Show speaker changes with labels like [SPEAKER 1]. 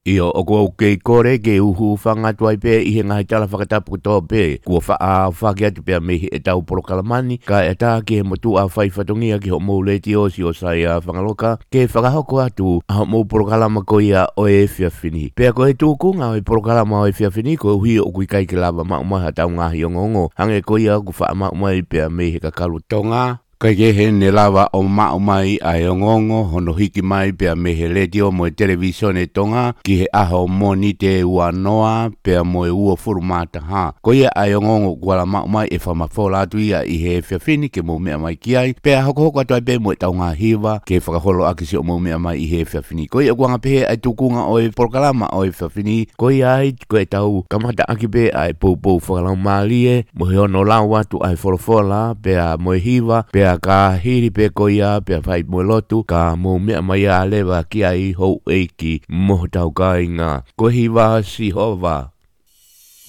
[SPEAKER 1] Io o kua ke kore ke uhu whanga tuai pe I he ngahi tala whakatapu toa pe. Kua wha whaki atu pe me e tau porokalamani. Ka e tā ke he motu a whai whatongia ki ho mou leiti o si o sai a whangaloka. Ke whakahoko atu a ho mou porokalama ko ia o e whiawhini. Pea ko he tūkunga o e porokalama o e whiawhini ko hui o kui kai ke lava maumaha tau ngahi o ngongo. Hange ko ia ku wha maumai pe me he kakalu tonga. Kai ke he ne lava o maumai a e ngongo hono hiki mai pea me he letio mo e televisione tonga ki he aho moni te ua noa pea mo e ua furumata ha. Ko ia a e ngongo kuala maumai e whamafola atu ia I he whiawhini ke mo mea mai ki ai. Pea hoko atu ai pe mo e tau ngā hiva ke whakaholo akisi o mo mea mai I he whiawhini. Ko ia kuanga pehe ai tukunga o e porokalama o e whiawhini. Ko ia ai ko e tau kamata aki pe ai pou whakalau maalie mo he ono lau atu ai folofola pea mo e hiva pea ka hiri pe ko ia pe fai mo lotu ka mo mea mai a lewa ki ai ho eiki mo tau ka inga ko hiva si hova.